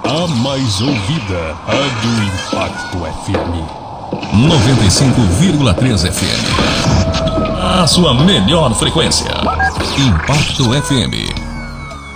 A mais ouvida, Rádio Impacto FM 95,3 FM. A sua melhor frequência. Impacto FM.